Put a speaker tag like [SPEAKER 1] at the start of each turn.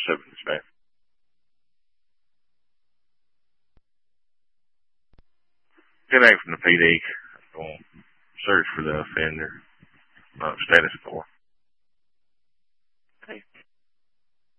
[SPEAKER 1] 7 dispatch. 10-8 from the PD. Going to search for the offender. Status 4.